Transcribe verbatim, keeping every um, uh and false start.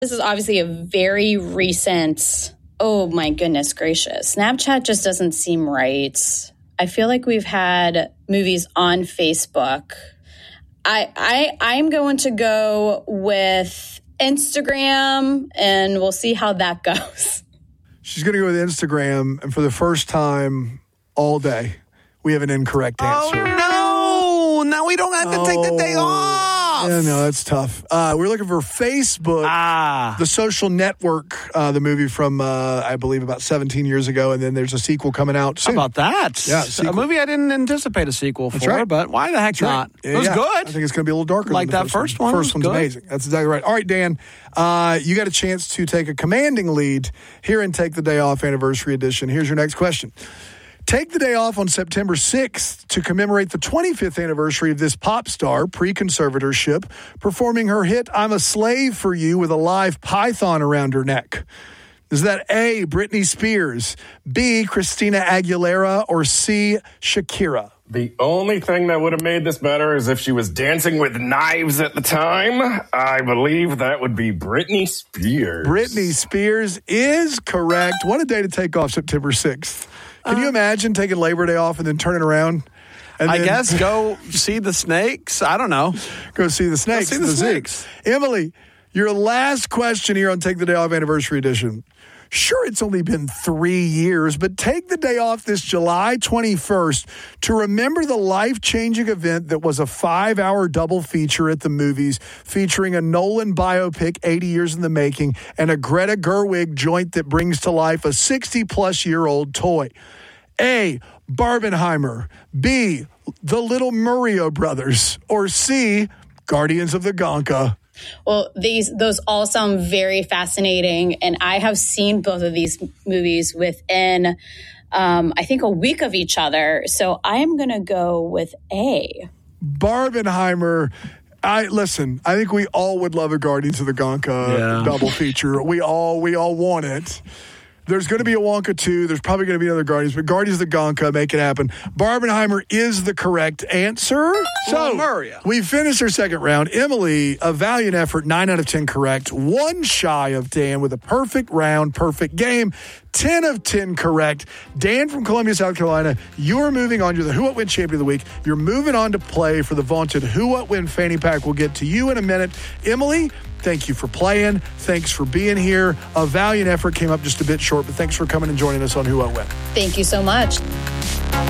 This is obviously a very recent, oh my goodness gracious. Snapchat just doesn't seem right. I feel like we've had movies on Facebook. I, I, I'm going to go with Instagram, and we'll see how that goes. She's going to go with Instagram, and for the first time all day, we have an incorrect answer. Oh, no. Now we don't have to oh. take the day off. Yeah, no, that's tough. Uh, we're looking for Facebook, ah. The Social Network, uh, the movie from, uh, I believe, about seventeen years ago, and then there's a sequel coming out soon. How about that? Yeah, a movie I didn't anticipate a sequel that's for, right. but why the heck that's not? Right. It was yeah. good. I think it's going to be a little darker like than the that first, first one. one. First one's good. amazing. That's exactly right. All right, Dan, uh, you got a chance to take a commanding lead here and Take the Day Off Anniversary Edition. Here's your next question. Take the day off on September sixth to commemorate the twenty-fifth anniversary of this pop star, pre-conservatorship, performing her hit I'm a Slave for You with a live python around her neck. Is that A, Britney Spears, B, Christina Aguilera, or C, Shakira? The only thing that would have made this better is if she was dancing with knives at the time. I believe that would be Britney Spears. Britney Spears is correct. What a day to take off September sixth. Can you imagine taking Labor Day off and then turning around? And I then guess go see the snakes. I don't know. Go see the snakes. Go see the, the snakes. Emily, your last question here on Take the Day Off Anniversary Edition. Sure, it's only been three years, but take the day off this July twenty-first to remember the life-changing event that was a five-hour double feature at the movies featuring a Nolan biopic, eighty years in the making, and a Greta Gerwig joint that brings to life a sixty-plus-year-old toy. A, Barbenheimer. B, the Little Murillo Brothers. Or C, Guardians of the Gonka. Well, these those all sound very fascinating, and I have seen both of these movies within, um, I think, a week of each other. So I am going to go with A. Barbenheimer. I listen. I think we all would love a Guardians of the Gonka yeah. double feature. We all we all want it. There's going to be a Wonka two. There's probably going to be another Guardians, but Guardians of the Gonka, make it happen. Barbenheimer is the correct answer. So Maria. We finished our second round. Emily, a valiant effort, nine out of ten correct. One shy of Dan with a perfect round, perfect game. ten of ten correct. Dan from Columbia, South Carolina, you're moving on. You're the Who What Win Champion of the Week. You're moving on to play for the vaunted Who What Win Fanny Pack. We'll get to you in a minute. Emily, thank you for playing. Thanks for being here. A valiant effort, came up just a bit short, but thanks for coming and joining us on Who What Win. Thank you so much.